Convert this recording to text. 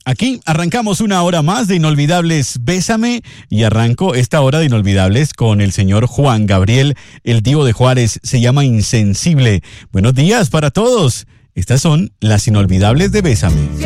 Aquí arrancamos una hora más de Inolvidables Bésame y arranco esta hora de Inolvidables con el señor Juan Gabriel, el Divo de Juárez, se llama Insensible. Buenos días para todos. Estas son las Inolvidables de Bésame.